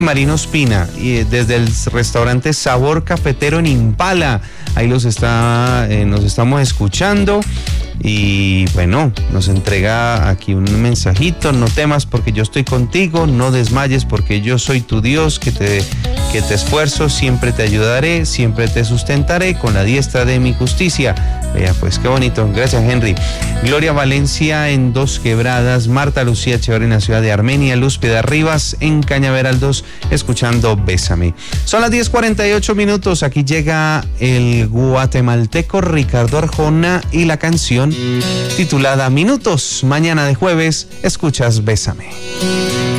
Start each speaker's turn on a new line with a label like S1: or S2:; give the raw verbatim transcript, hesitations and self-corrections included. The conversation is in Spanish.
S1: Marino Espina, y desde el restaurante Sabor Cafetero en Impala. Ahí los está, eh, nos estamos escuchando. Y bueno, nos entrega aquí un mensajito: no temas porque yo estoy contigo, no desmayes porque yo soy tu Dios, que te, que te esfuerzo, siempre te ayudaré, siempre te sustentaré con la diestra de mi justicia. Vea pues, qué bonito, gracias Henry. Gloria Valencia en Dos Quebradas, Marta Lucía Echeverri en la ciudad de Armenia, Luz Piedad Rivas en Cañaveral dos, escuchando Bésame. Son las diez cuarenta y ocho minutos, aquí llega el guatemalteco Ricardo Arjona y la canción titulada Minutos. Mañana de jueves, escuchas Bésame.